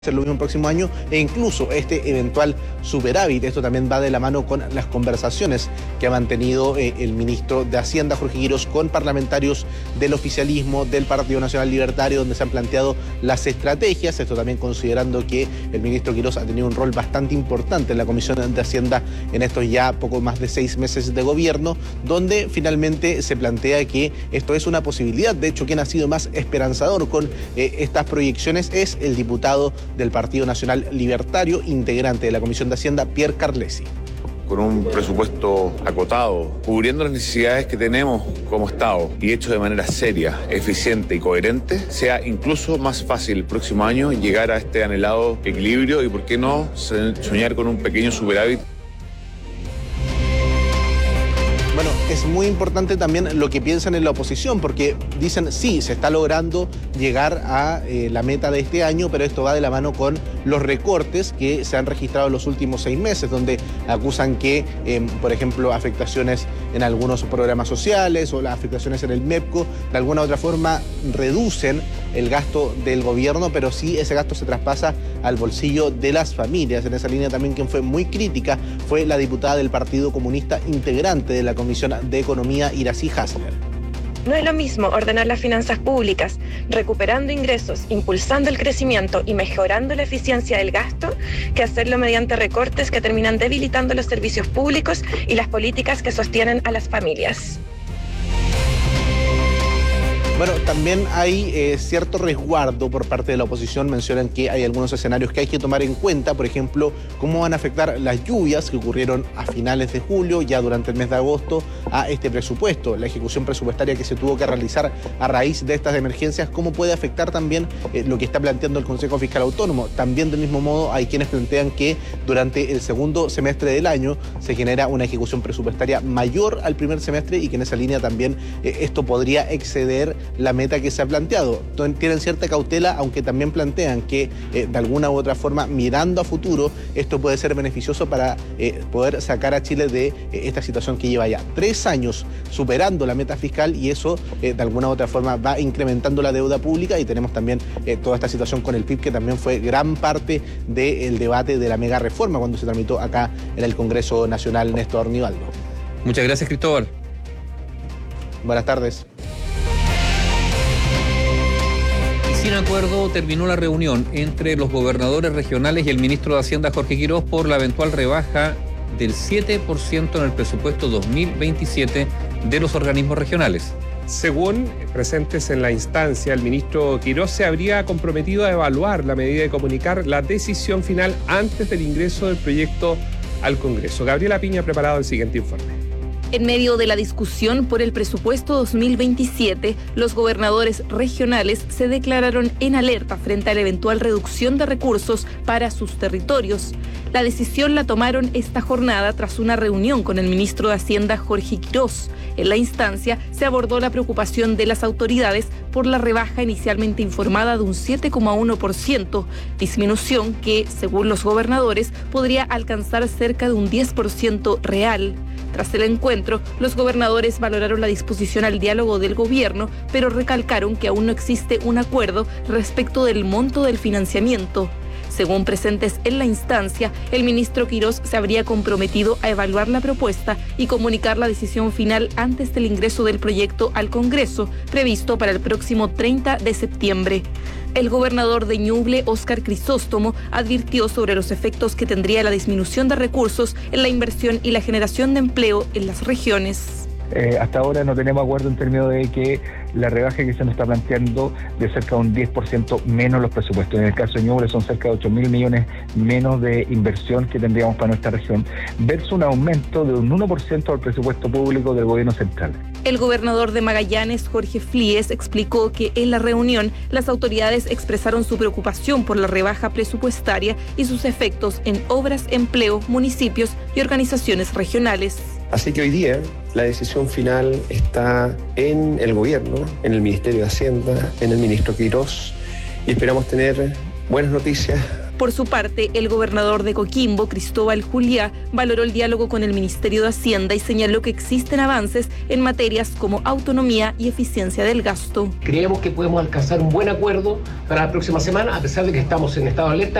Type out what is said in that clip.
hacer lo mismo el próximo año e incluso este eventual superávit. Esto también va de la mano con las conversaciones que ha mantenido el ministro de Hacienda, Jorge Quirós, con parlamentarios del oficialismo, del Partido Nacional Libertario, donde se han planteado las estrategias. Esto también considerando que el ministro Quirós ha tenido un rol bastante importante en la Comisión de Hacienda en estos ya poco más de 6 meses de gobierno, donde finalmente se plantea que esto es una posibilidad. De hecho, quien ha sido más esperanzador con estas proyecciones es el diputado del Partido Nacional Libertario, integrante de la Comisión de Hacienda, Pierre Carlesi. Con un presupuesto acotado, cubriendo las necesidades que tenemos como Estado y hecho de manera seria, eficiente y coherente, sea incluso más fácil el próximo año llegar a este anhelado equilibrio y, por qué no, soñar con un pequeño superávit. Bueno, es muy importante también lo que piensan en la oposición, porque dicen, sí, se está logrando llegar a la meta de este año, pero esto va de la mano con los recortes que se han registrado en los últimos 6 meses, donde acusan que, por ejemplo, afectaciones en algunos programas sociales o las afectaciones en el MEPCO, de alguna u otra forma reducen el gasto del gobierno, pero sí ese gasto se traspasa al bolsillo de las familias. En esa línea también quien fue muy crítica fue la diputada del Partido Comunista, integrante de la Comisión de Economía, Iracy Hasler. No es lo mismo ordenar las finanzas públicas, recuperando ingresos, impulsando el crecimiento y mejorando la eficiencia del gasto, que hacerlo mediante recortes que terminan debilitando los servicios públicos y las políticas que sostienen a las familias. Bueno, también hay cierto resguardo por parte de la oposición. Mencionan que hay algunos escenarios que hay que tomar en cuenta, por ejemplo, cómo van a afectar las lluvias que ocurrieron a finales de julio, ya durante el mes de agosto, a este presupuesto, la ejecución presupuestaria que se tuvo que realizar a raíz de estas emergencias, cómo puede afectar también lo que está planteando el Consejo Fiscal Autónomo. También del mismo modo hay quienes plantean que durante el segundo semestre del año se genera una ejecución presupuestaria mayor al primer semestre y que en esa línea también esto podría exceder la meta que se ha planteado. Tienen cierta cautela, aunque también plantean que de alguna u otra forma, mirando a futuro, esto puede ser beneficioso para poder sacar a Chile de esta situación que lleva ya 3 años superando la meta fiscal, y eso de alguna u otra forma va incrementando la deuda pública, y tenemos también toda esta situación con el PIB, que también fue gran parte del debate de la mega reforma cuando se tramitó acá en el Congreso Nacional. Néstor Nivaldo. Muchas gracias, Cristóbal. Buenas tardes. Sin acuerdo terminó la reunión entre los gobernadores regionales y el ministro de Hacienda, Jorge Quirós, por la eventual rebaja del 7% en el presupuesto 2027 de los organismos regionales. Según presentes en la instancia, el ministro Quirós se habría comprometido a evaluar la medida y comunicar la decisión final antes del ingreso del proyecto al Congreso. Gabriela Piña ha preparado el siguiente informe. En medio de la discusión por el presupuesto 2027, los gobernadores regionales se declararon en alerta frente a la eventual reducción de recursos para sus territorios. La decisión la tomaron esta jornada tras una reunión con el ministro de Hacienda, Jorge Quirós. En la instancia se abordó la preocupación de las autoridades por la rebaja inicialmente informada de un 7,1%, disminución que, según los gobernadores, podría alcanzar cerca de un 10% real. Tras el encuentro, los gobernadores valoraron la disposición al diálogo del gobierno, pero recalcaron que aún no existe un acuerdo respecto del monto del financiamiento. Según presentes en la instancia, el ministro Quirós se habría comprometido a evaluar la propuesta y comunicar la decisión final antes del ingreso del proyecto al Congreso, previsto para el próximo 30 de septiembre. El gobernador de Ñuble, Óscar Crisóstomo, advirtió sobre los efectos que tendría la disminución de recursos en la inversión y la generación de empleo en las regiones. Hasta ahora no tenemos acuerdo en términos de que la rebaja que se nos está planteando de cerca de un 10% menos los presupuestos. En el caso de Ñuble son cerca de 8.000 millones menos de inversión que tendríamos para nuestra región, versus un aumento de un 1% del presupuesto público del gobierno central. El gobernador de Magallanes, Jorge Flies, explicó que en la reunión las autoridades expresaron su preocupación por la rebaja presupuestaria y sus efectos en obras, empleo, municipios y organizaciones regionales. Así que hoy día la decisión final está en el gobierno, en el Ministerio de Hacienda, en el ministro Quirós, y esperamos tener buenas noticias. Por su parte, el gobernador de Coquimbo, Cristóbal Juliá, valoró el diálogo con el Ministerio de Hacienda y señaló que existen avances en materias como autonomía y eficiencia del gasto. Creemos que podemos alcanzar un buen acuerdo para la próxima semana, a pesar de que estamos en estado de alerta.